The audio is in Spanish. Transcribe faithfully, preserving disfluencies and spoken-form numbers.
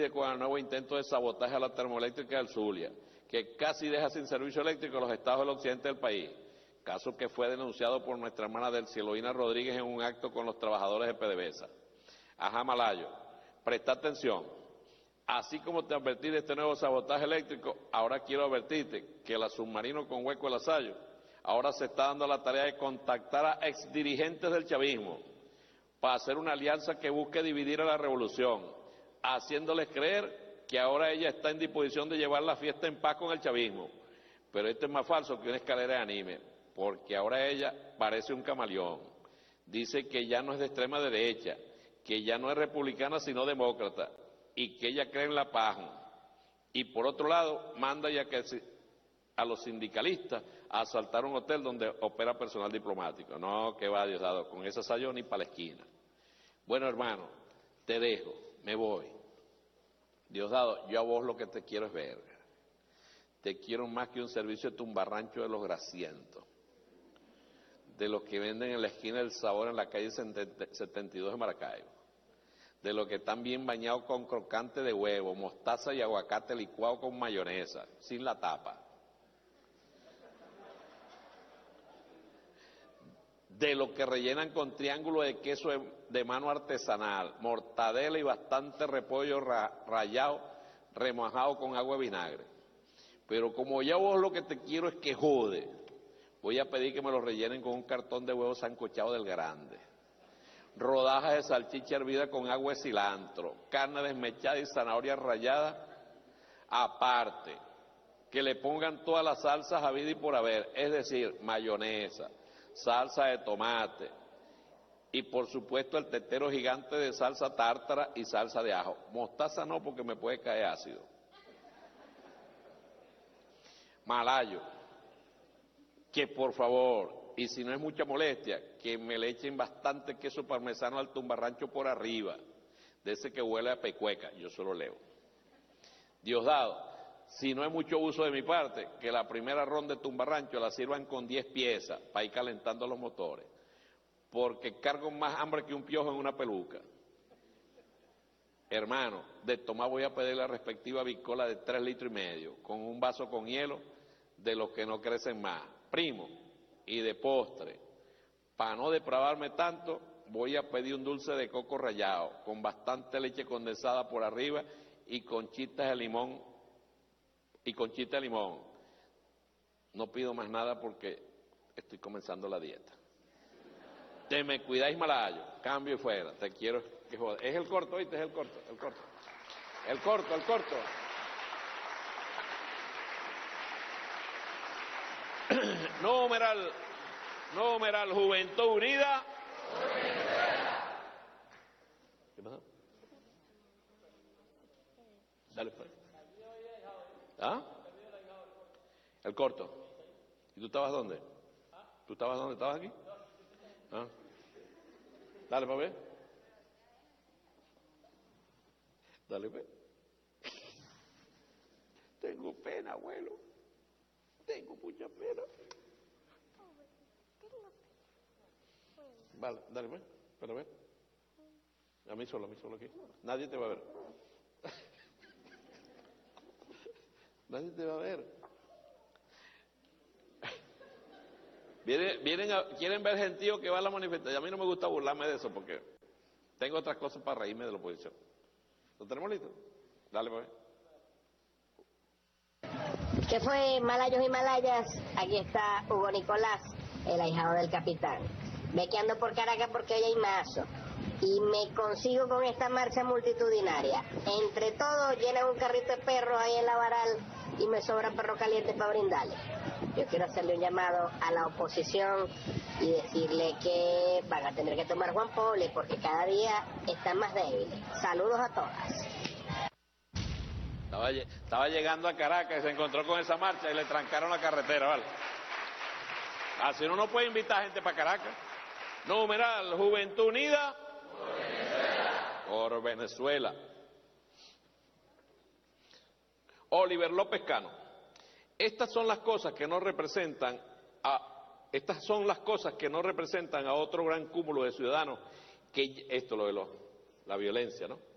coincide con el nuevo intento de sabotaje a la termoeléctrica del Zulia, que casi deja sin servicio eléctrico a los estados del occidente del país, caso que fue denunciado por nuestra hermana Delcieloína Rodríguez en un acto con los trabajadores de PDVSA. Ajá, Malayo, presta atención. Así como te advertí de este nuevo sabotaje eléctrico, ahora quiero advertirte que la submarino con hueco de Lasalle ahora se está dando la tarea de contactar a exdirigentes del chavismo para hacer una alianza que busque dividir a la revolución, haciéndoles creer que ahora ella está en disposición de llevar la fiesta en paz con el chavismo. Pero esto es más falso que una escalera de anime, porque ahora ella parece un camaleón. Dice que ya no es de extrema derecha, que ya no es republicana sino demócrata, y que ella cree en la paz. Y por otro lado, manda ya que a los sindicalistas a asaltar un hotel donde opera personal diplomático. No, que va, Diosdado, con esa sayo ni para la esquina. Bueno, hermano, te dejo, me voy. Diosdado, yo a vos lo que te quiero es ver. Te quiero más que un servicio de tumbarrancho de los grasientos, de los que venden en la esquina del Sabor en la calle setenta y dos de Maracaibo, de los que están bien bañados con crocante de huevo, mostaza y aguacate licuado con mayonesa, sin la tapa. De los que rellenan con triángulo de queso de mano artesanal, mortadela y bastante repollo ra rallado, remojado con agua de vinagre. Pero como ya vos lo que te quiero es que jode, voy a pedir que me lo rellenen con un cartón de huevo sancochado del grande, rodajas de salchicha hervida con agua de cilantro, carne desmechada y zanahoria rallada aparte, que le pongan todas las salsas habidas y por haber, es decir, mayonesa, salsa de tomate y por supuesto el tetero gigante de salsa tártara y salsa de ajo. Mostaza no, porque me puede caer ácido. Malayo, que por favor, y si no es mucha molestia, que me le echen bastante queso parmesano al tumbarrancho por arriba, de ese que huele a pecueca, yo solo leo. Diosdado, si no es mucho uso de mi parte, que la primera ronda de tumbarrancho la sirvan con diez piezas para ir calentando los motores, porque cargo más hambre que un piojo en una peluca. Hermano, de tomar voy a pedir la respectiva bicola de tres litros y medio, con un vaso con hielo de los que no crecen más. Primo, y de postre, para no depravarme tanto, voy a pedir un dulce de coco rallado, con bastante leche condensada por arriba y conchitas de limón, y conchita de limón. No pido más nada porque estoy comenzando la dieta. Te me cuidáis, Malayo, cambio y fuera, te quiero que joder. Es el corto, ¿oíste? Es el corto, el corto. El corto, el corto. Numeral, numeral, Juventud Unida. ¿Qué pasa? Dale, pues. ¿Ah? El corto. ¿Y tú estabas dónde? ¿Tú estabas dónde? ¿Estabas aquí? ¿Ah? Dale, para ver. Dale, pues. Tengo pena, abuelo. Tengo mucha pena. Vale, dale, pues. Para ver. A mí solo, a mí solo aquí. Nadie te va a ver. Nadie te va a ver. Vienen, vienen a, quieren ver gentío que va a la manifestación. A mí no me gusta burlarme de eso porque tengo otras cosas para reírme de la oposición. ¿Lo tenemos listo? Dale, pues. ¿Qué fue, malayos y malayas? Aquí está Hugo Nicolás, el ahijado del capitán. Ve que ando por Caracas porque hoy hay mazo. Y me consigo con esta marcha multitudinaria. Entre todos llenan un carrito de perros ahí en la varal y me sobra perro caliente para brindarle. Yo quiero hacerle un llamado a la oposición y decirle que van a tener que tomar Juan Poli porque cada día están más débiles. Saludos a todas. Estaba, estaba llegando a Caracas y se encontró con esa marcha y le trancaron la carretera, ¿vale? Así uno no puede invitar gente para Caracas. Numeral, Juventud Unida. Por Venezuela. Por Venezuela. Oliver López Cano. Estas son las cosas que no representan a, estas son las cosas que no representan a otro gran cúmulo de ciudadanos que esto lo de los, la violencia, ¿no?